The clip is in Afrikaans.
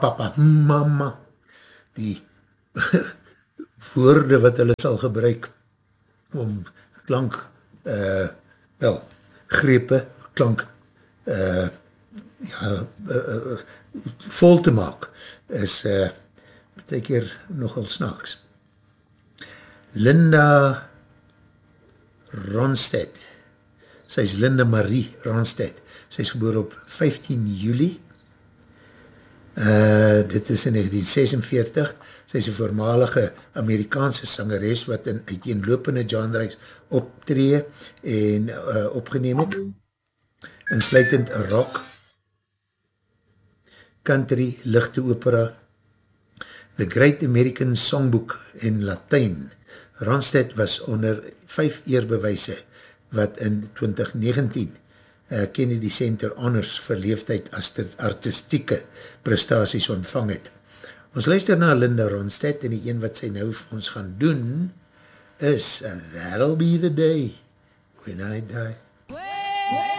papa, mama, die woorde wat hulle sal gebruik om klank, grepe, klank, vol te maak, is baie keer nogal snaaks. Linda Ronstadt, sy is Linda Marie Ronstadt, sy is geboor op 15 Julie, dit is in 1946, sy is een voormalige Amerikaanse sangeres wat in uiteenlopende genres optree en opgeneem het, insluitend rock, country, lichte opera, The Great American Songbook in Latijn. Ronstadt was onder 5 eerbewijse wat in 2019 Kennedy Center Honors vir leeftijd as artistieke prestaties ontvang het. Ons luister na Linda Ronstadt en die een wat sy nou vir ons gaan doen is That'll Be the Day When I Die.